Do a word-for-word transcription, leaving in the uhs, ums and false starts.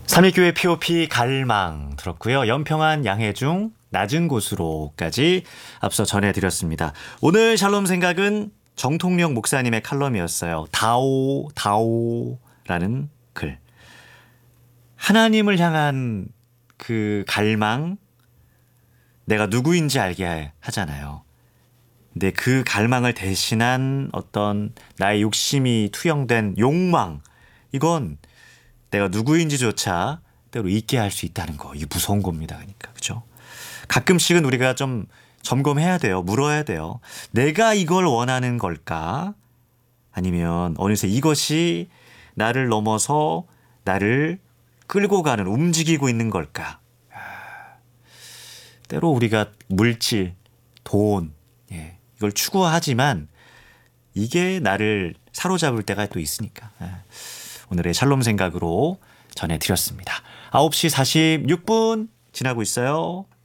삼위교회 피오피 갈망 들었고요. 연평안 양해중 낮은 곳으로까지 앞서 전해드렸습니다. 오늘 샬롬 생각은 정통령 목사님의 칼럼이었어요. 다오 다오라는 글. 하나님을 향한 그 갈망, 내가 누구인지 알게 하잖아요. 근데 그 갈망을 대신한 어떤 나의 욕심이 투영된 욕망, 이건 내가 누구인지조차 때로 잊게 할 수 있다는 거. 이게 무서운 겁니다. 그러니까 그렇죠? 가끔씩은 우리가 좀 점검해야 돼요. 물어야 돼요. 내가 이걸 원하는 걸까? 아니면 어느새 이것이 나를 넘어서 나를 끌고 가는, 움직이고 있는 걸까? 때로 우리가 물질, 돈, 예, 이걸 추구하지만 이게 나를 사로잡을 때가 또 있으니까. 예. 오늘의 샬롬 생각으로 전해드렸습니다. 아홉 시 사십육 분 지나고 있어요.